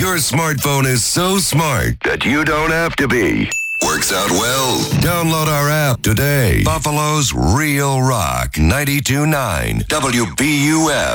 Your smartphone is so smart that you don't have to be. Works out well. Download our app today. Buffalo's Real Rock 92.9 WBUF.